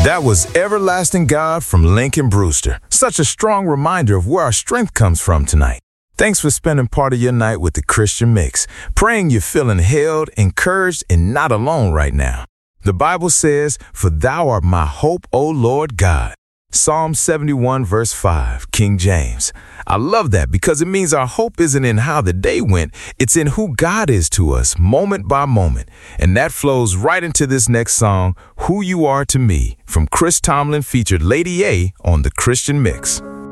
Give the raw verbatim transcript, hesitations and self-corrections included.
That was Everlasting God from Lincoln Brewster. Such a strong reminder of where our strength comes from tonight. Thanks for spending part of your night with the Christian Mix, praying you're feeling held, encouraged, and not alone right now. The Bible says, "For thou art my hope, O Lord God." Psalm seventy-one, verse five, King James. I love that because it means our hope isn't in how the day went, it's in who God is to us, moment by moment. And that flows right into this next song, "Who You Are to Me," from Chris Tomlin featured Lady A on The Christian Mix.